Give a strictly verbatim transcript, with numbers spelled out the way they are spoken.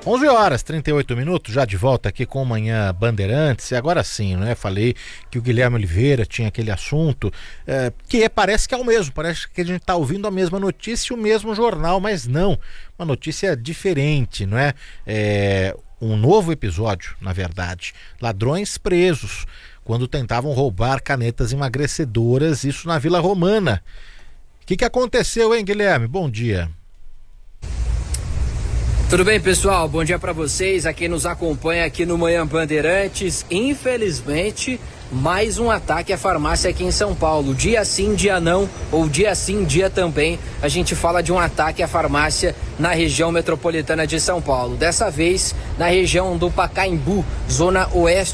onze horas, trinta e oito minutos, já de volta aqui com o Manhã Bandeirantes. E agora sim, né? Falei que o Guilherme Oliveira tinha aquele assunto é, que é, parece que é o mesmo, parece que a gente está ouvindo a mesma notícia e o mesmo jornal, mas não, uma notícia diferente, não é? É um novo episódio, na verdade. Ladrões presos quando tentavam roubar canetas emagrecedoras, isso na Vila Romana. O que, que aconteceu, hein, Guilherme? Bom dia. Tudo bem, pessoal? Bom dia para vocês, a quem nos acompanha aqui no Manhã Bandeirantes. Infelizmente, mais um ataque à farmácia aqui em São Paulo. Dia sim, dia não, ou dia sim, dia também. A gente fala de um ataque à farmácia na região metropolitana de São Paulo. Dessa vez, na região do Pacaembu, zona oeste